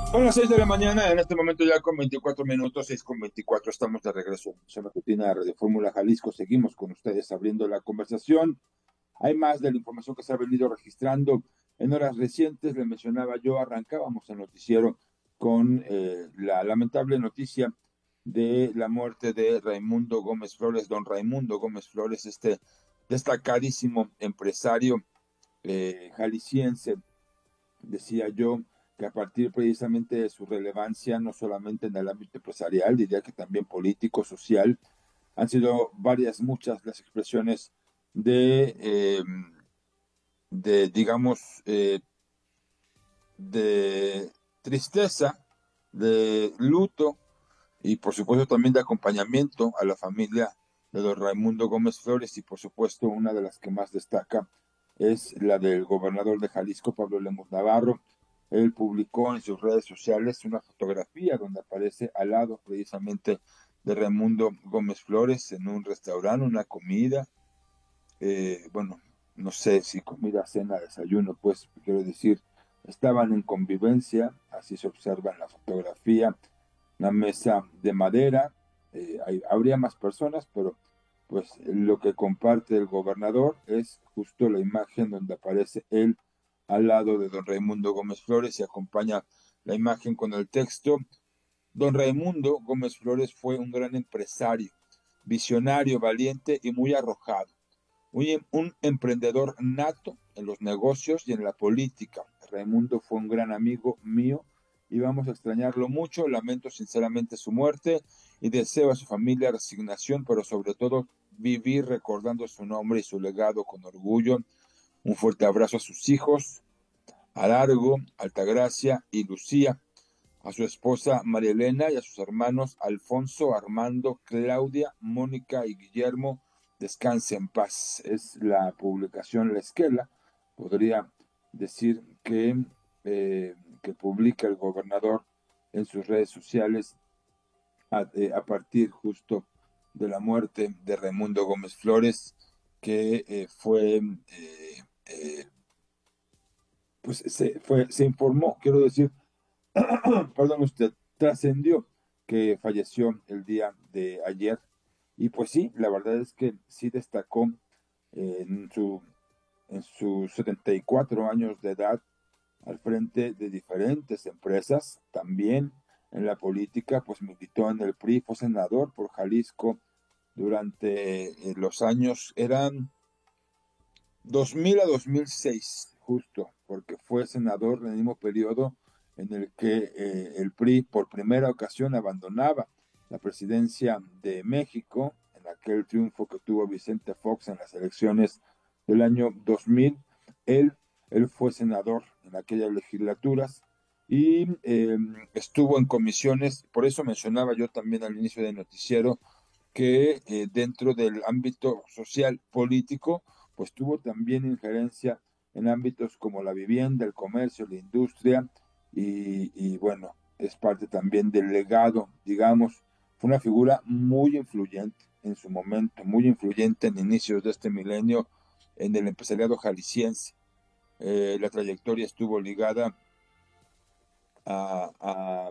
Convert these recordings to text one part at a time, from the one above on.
Son las 6 de la mañana, en este momento ya con 24 minutos, 6:24, estamos de regreso. Se matutina de Radio Fórmula Jalisco, seguimos con ustedes abriendo la conversación. Hay más de la información que se ha venido registrando en horas recientes. Le mencionaba yo, arrancábamos el noticiero con la lamentable noticia de la muerte de Raimundo Gómez Flores, don Raimundo Gómez Flores, este destacadísimo empresario jalisciense. Decía yo que a partir precisamente de su relevancia, no solamente en el ámbito empresarial, diría que también político, social, han sido varias, muchas las expresiones de, digamos, de tristeza, de luto y por supuesto también de acompañamiento a la familia de don Raimundo Gómez Flores, y por supuesto una de las que más destaca es la del gobernador de Jalisco, Pablo Lemus Navarro. Él publicó en sus redes sociales una fotografía donde aparece al lado precisamente de Raimundo Gómez Flores en un restaurante, una comida, bueno, no sé si comida, cena, desayuno, pues quiero decir, estaban en convivencia, así se observa en la fotografía, una mesa de madera, habría más personas, pero pues lo que comparte el gobernador es justo la imagen donde aparece él al lado de don Raimundo Gómez Flores y acompaña la imagen con el texto. Don Raimundo Gómez Flores fue un gran empresario, visionario, valiente y muy arrojado, un emprendedor nato en los negocios y en la política. Raimundo fue un gran amigo mío y vamos a extrañarlo mucho. Lamento sinceramente su muerte y deseo a su familia resignación, pero sobre todo vivir recordando su nombre y su legado con orgullo. Un fuerte abrazo a sus hijos, a Largo, Altagracia y Lucía, a su esposa María Elena y a sus hermanos Alfonso, Armando, Claudia, Mónica y Guillermo. Descanse en paz. Es la publicación La Esquela, podría decir que publica el gobernador en sus redes sociales a partir justo de la muerte de Raimundo Gómez Flores, que pues se informó, quiero decir, perdón usted, trascendió que falleció el día de ayer. Y pues sí, la verdad es que sí destacó en en sus 74 años de edad al frente de diferentes empresas, también en la política, pues militó en el PRI, fue senador por Jalisco durante los años, eran 2000 a 2006, justo, porque fue senador en el mismo periodo en el que el PRI por primera ocasión abandonaba la presidencia de México, en aquel triunfo que tuvo Vicente Fox en las elecciones del año 2000. Él, él fue senador en aquellas legislaturas y estuvo en comisiones, por eso mencionaba yo también al inicio del noticiero que dentro del ámbito social político, pues tuvo también injerencia en ámbitos como la vivienda, el comercio, la industria, y bueno, es parte también del legado, digamos, fue una figura muy influyente en su momento, muy influyente en inicios de este milenio en el empresariado jalisciense. La trayectoria estuvo ligada a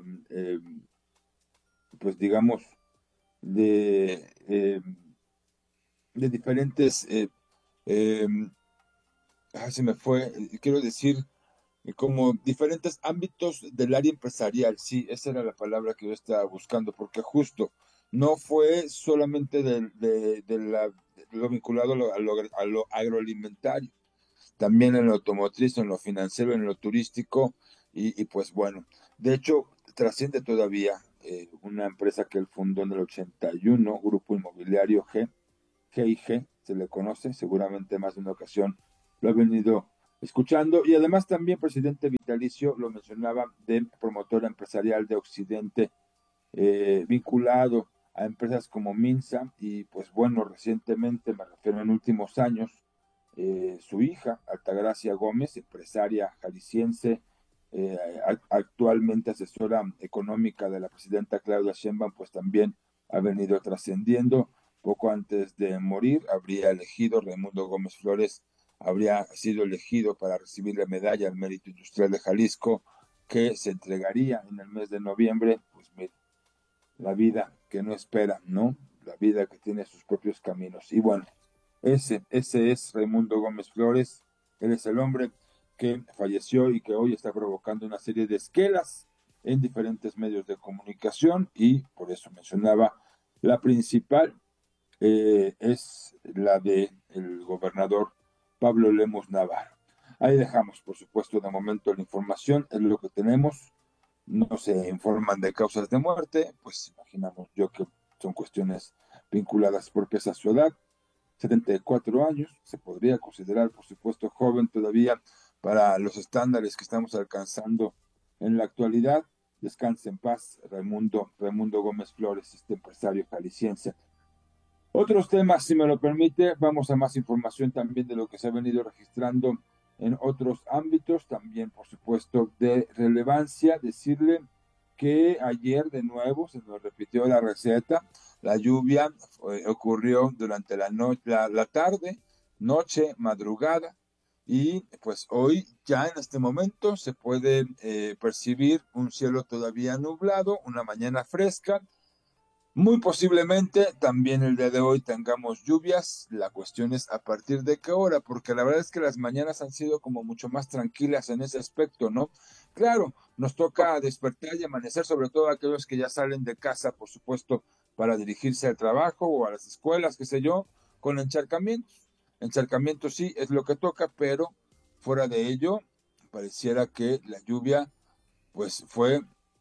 pues digamos, de, eh, de diferentes eh, se me fue, quiero decir, como diferentes ámbitos del área empresarial, sí, esa era la palabra que yo estaba buscando, porque justo no fue solamente de lo vinculado a lo agroalimentario, también en lo automotriz, en lo financiero, en lo turístico, y pues bueno, de hecho, trasciende todavía una empresa que él fundó en el 81, Grupo Inmobiliario G&G, se le conoce, seguramente más de una ocasión lo ha venido escuchando, y además también presidente vitalicio, lo mencionaba, de promotora empresarial de Occidente, vinculado a empresas como Minsa, y pues bueno, recientemente, me refiero en últimos años, su hija, Altagracia Gómez, empresaria jalisciense, eh, actualmente asesora económica de la presidenta Claudia Sheinbaum, pues también ha venido trascendiendo. Poco antes de morir, habría elegido Raimundo Gómez Flores, habría sido elegido para recibir la medalla al Mérito Industrial de Jalisco que se entregaría en el mes de noviembre, pues mira, la vida que no espera, ¿no? La vida que tiene sus propios caminos. Y bueno, ese es Raimundo Gómez Flores. Él es el hombre que falleció y que hoy está provocando una serie de esquelas en diferentes medios de comunicación y por eso mencionaba la principal es la de el gobernador Pablo Lemos Navarro. Ahí dejamos, por supuesto, de momento la información, es lo que tenemos. No se informan de causas de muerte, pues imaginamos yo que son cuestiones vinculadas porque esa su edad, 74 años, se podría considerar, por supuesto, joven todavía para los estándares que estamos alcanzando en la actualidad. Descanse en paz, Raimundo Gómez Flores, este empresario jalisciense. Otros temas, si me lo permite, vamos a más información también de lo que se ha venido registrando en otros ámbitos, también por supuesto de relevancia. Decirle que ayer de nuevo se nos repitió la receta, la lluvia ocurrió durante la tarde, noche, madrugada, y pues hoy ya en este momento se puede percibir un cielo todavía nublado, una mañana fresca. Muy posiblemente también el día de hoy tengamos lluvias. La cuestión es a partir de qué hora, porque la verdad es que las mañanas han sido como mucho más tranquilas en ese aspecto, ¿no? Claro, nos toca despertar y amanecer, sobre todo aquellos que ya salen de casa, por supuesto, para dirigirse al trabajo o a las escuelas, qué sé yo, con encharcamientos. Encharcamientos sí es lo que toca, pero fuera de ello, pareciera que la lluvia, pues fue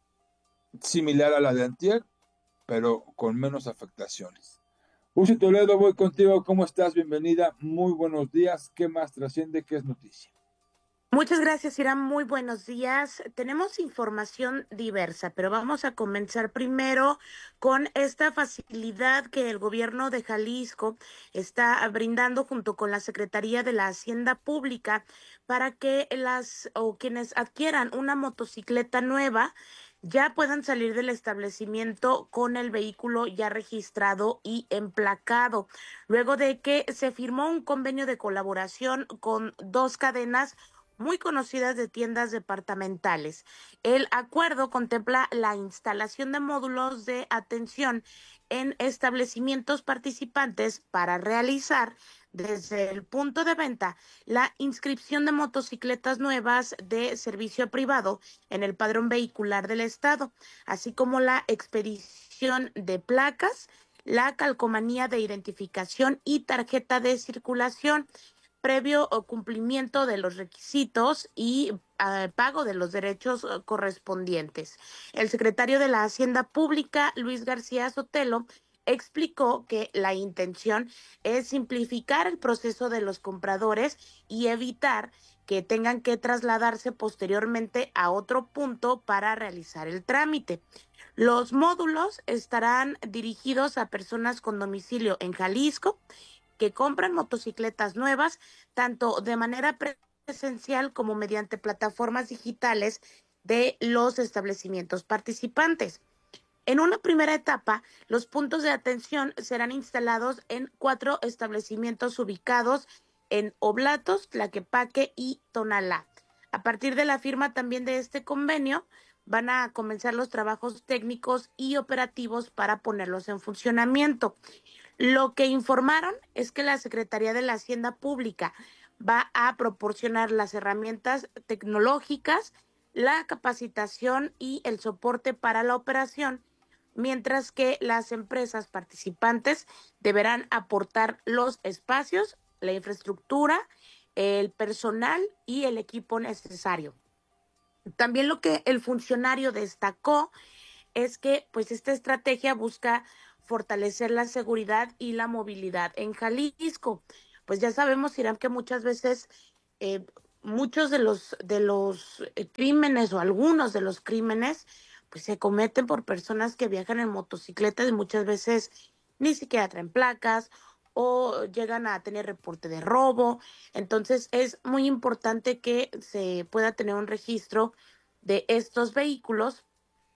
similar a la de antier, pero con menos afectaciones. Uzi Toledo, voy contigo. ¿Cómo estás? Bienvenida. Muy buenos días. ¿Qué más trasciende? ¿Qué es noticia? Muchas gracias, Irán. Muy buenos días. Tenemos información diversa, pero vamos a comenzar primero con esta facilidad que el gobierno de Jalisco está brindando junto con la Secretaría de la Hacienda Pública para que las o quienes adquieran una motocicleta nueva ya puedan salir del establecimiento con el vehículo ya registrado y emplacado, luego de que se firmó un convenio de colaboración con dos cadenas muy conocidas de tiendas departamentales. El acuerdo contempla la instalación de módulos de atención en establecimientos participantes para realizar desde el punto de venta la inscripción de motocicletas nuevas de servicio privado en el padrón vehicular del estado, así como la expedición de placas, la calcomanía de identificación y tarjeta de circulación previo o cumplimiento de los requisitos y pago de los derechos correspondientes. El secretario de la Hacienda Pública, Luis García Sotelo, explicó que la intención es simplificar el proceso de los compradores y evitar que tengan que trasladarse posteriormente a otro punto para realizar el trámite. Los módulos estarán dirigidos a personas con domicilio en Jalisco que compran motocicletas nuevas, tanto de manera presencial como mediante plataformas digitales de los establecimientos participantes. En una primera etapa, los puntos de atención serán instalados en 4 establecimientos ubicados en Oblatos, Tlaquepaque y Tonalá. A partir de la firma también de este convenio, van a comenzar los trabajos técnicos y operativos para ponerlos en funcionamiento. Lo que informaron es que la Secretaría de la Hacienda Pública va a proporcionar las herramientas tecnológicas, la capacitación y el soporte para la operación, mientras que las empresas participantes deberán aportar los espacios, la infraestructura, el personal y el equipo necesario. También lo que el funcionario destacó es que pues esta estrategia busca fortalecer la seguridad y la movilidad en Jalisco. Pues ya sabemos, Irán, que muchas veces eh, muchos de los crímenes o algunos de los crímenes pues se cometen por personas que viajan en motocicletas y muchas veces ni siquiera traen placas o llegan a tener reporte de robo. Entonces es muy importante que se pueda tener un registro de estos vehículos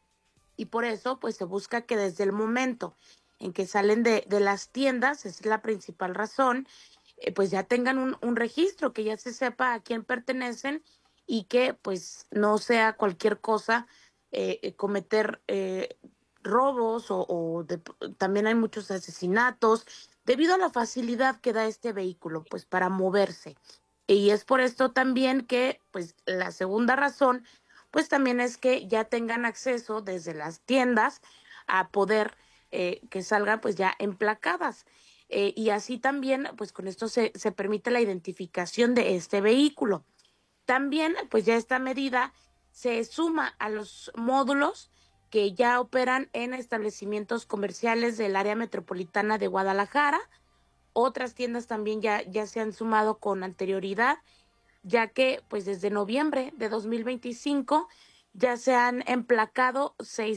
y por eso pues se busca que desde el momento en que salen de las tiendas, esa es la principal razón, pues ya tengan un registro, que ya se sepa a quién pertenecen y que pues no sea cualquier cosa cometer robos también hay muchos asesinatos debido a la facilidad que da este vehículo pues para moverse. Y es por esto también que pues la segunda razón pues también es que ya tengan acceso desde las tiendas a poder que salgan pues ya emplacadas. Y así también pues con esto se permite la identificación de este vehículo. También, pues ya esta medida se suma a los módulos que ya operan en establecimientos comerciales del área metropolitana de Guadalajara. Otras tiendas también ya se han sumado con anterioridad, ya que pues desde noviembre de 2025 ya se han emplacado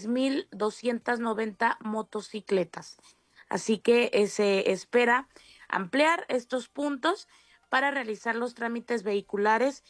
6,290 motocicletas. Así que se espera ampliar estos puntos para realizar los trámites vehiculares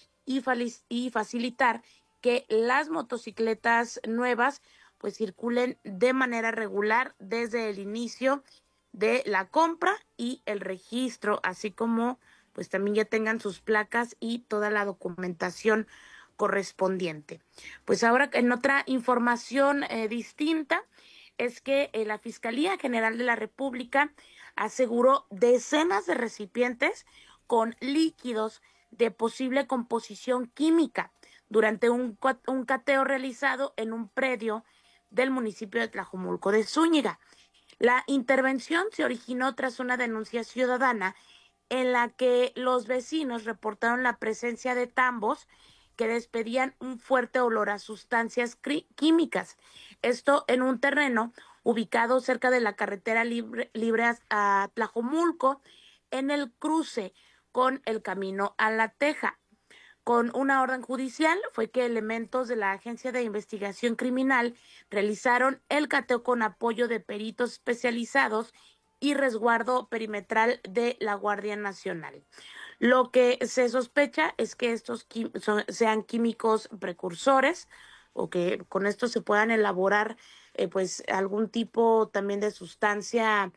y facilitar que las motocicletas nuevas pues circulen de manera regular desde el inicio de la compra y el registro, así como pues también ya tengan sus placas y toda la documentación correspondiente. Pues ahora en otra información distinta es que la Fiscalía General de la República aseguró decenas de recipientes con líquidos de posible composición química durante un cateo realizado en un predio del municipio de Tlajomulco de Zúñiga. La intervención se originó tras una denuncia ciudadana en la que los vecinos reportaron la presencia de tambos que despedían un fuerte olor a sustancias químicas. Esto en un terreno ubicado cerca de la carretera libre a Tlajomulco, en el cruce con el camino a La Teja. Con una orden judicial fue que elementos de la Agencia de Investigación Criminal realizaron el cateo con apoyo de peritos especializados y resguardo perimetral de la Guardia Nacional. Lo que se sospecha es que estos sean químicos precursores o que con esto se puedan elaborar pues algún tipo también de sustancia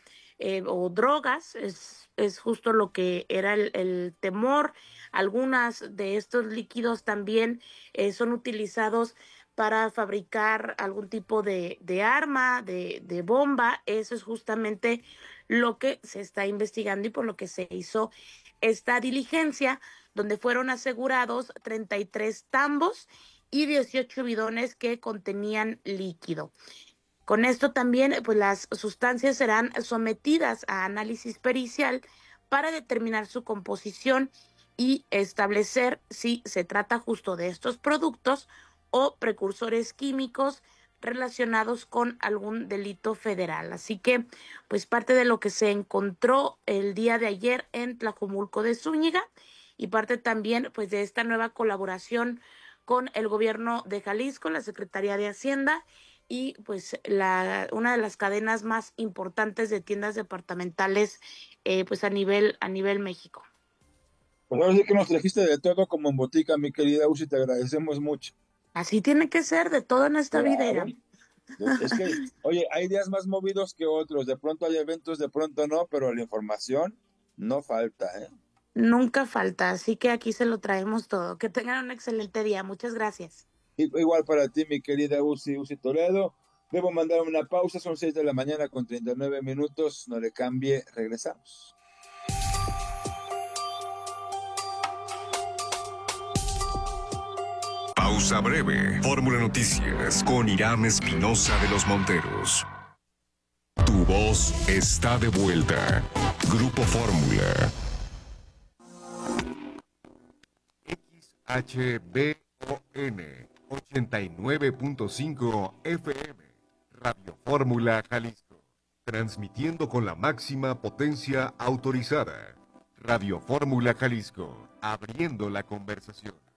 o drogas. Es justo lo que era el temor. Algunas de estos líquidos también son utilizados para fabricar algún tipo de arma, de bomba. Eso es justamente lo que se está investigando y por lo que se hizo esta diligencia, donde fueron asegurados 33 tambos y 18 bidones que contenían líquido. Con esto también, pues las sustancias serán sometidas a análisis pericial para determinar su composición y establecer si se trata justo de estos productos o precursores químicos relacionados con algún delito federal. Así que, pues parte de lo que se encontró el día de ayer en Tlajomulco de Zúñiga y parte también, pues, de esta nueva colaboración con el gobierno de Jalisco, la Secretaría de Hacienda y pues una de las cadenas más importantes de tiendas departamentales pues a nivel México. Pues ahora sí que nos trajiste de todo como en botica, mi querida Uzi, te agradecemos mucho. Así tiene que ser de todo en esta vida, Claro. Irán. Es que, oye, hay días más movidos que otros, de pronto hay eventos, de pronto no, pero la información no falta, ¿eh? Nunca falta, así que aquí se lo traemos todo. Que tengan un excelente día. Muchas gracias. Igual para ti, mi querida Uzi Toledo. Debo mandar una pausa, son 6 de la mañana con 39 minutos, no le cambie, regresamos. Pausa breve. Fórmula Noticias con Irán Espinosa de los Monteros. Tu voz está de vuelta. Grupo Fórmula. XHBON 89.5 FM. Radio Fórmula Jalisco. Transmitiendo con la máxima potencia autorizada. Radio Fórmula Jalisco. Abriendo la conversación.